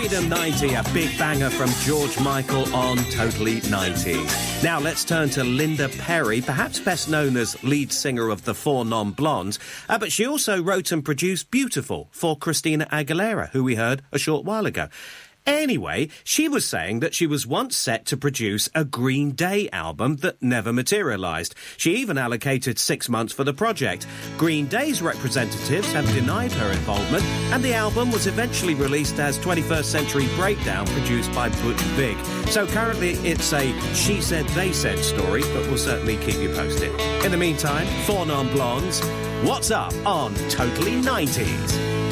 Freedom 90, a big banger from George Michael on Totally 90. Now let's turn to Linda Perry, perhaps best known as lead singer of the Four Non-Blondes, but she also wrote and produced Beautiful for Christina Aguilera, who we heard a short while ago. Anyway, she was saying that she was once set to produce a Green Day album that never materialised. She even allocated 6 months for the project. Green Day's representatives have denied her involvement, and the album was eventually released as 21st Century Breakdown, produced by Butch Vig. So currently it's a she said, they said story, but we'll certainly keep you posted. In the meantime, Four Non-Blondes, what's up on Totally 90s?